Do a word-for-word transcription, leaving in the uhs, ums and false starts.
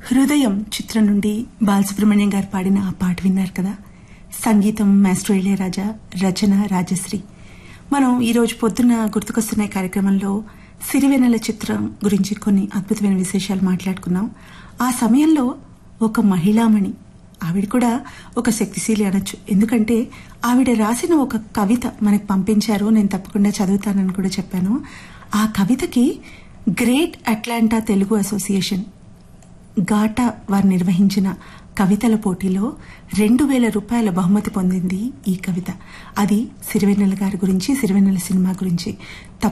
హృదయం చిత్రం నుండి బాలసుబ్రహ్మణ్యం గారు పాడిన ఆ పాట విన్నారు కదా. సంగీతం మాస్టర్ ఇళయరాజా, రచన రాజశ్రీ. మనం ఈ రోజు పొద్దున్న గుర్తుకొస్తున్న కార్యక్రమంలో సిరివెన్నెల చిత్రం గురించి కొన్ని అద్భుతమైన విశేషాలు మాట్లాడుకున్నాం. ఆ సమయంలో ఒక మహిళామణి, ఆవిడ కూడా ఒక శక్తిశీలి అనొచ్చు. ఎందుకంటే ఆవిడ రాసిన ఒక కవిత మనకు పంపించారు, నేను తప్పకుండా చదువుతానని కూడా చెప్పాను. ఆ కవితకి గ్రేట్ అట్లాంటా తెలుగు అసోసియేషన్ గాటా వారు నిర్వహించిన కవితల పోటీలో రెండు వేల రూపాయల బహుమతి పొందింది ఈ కవిత. అది సిరివెన్నెల గారి గురించి, సిరివెన్నెల సినిమా గురించి.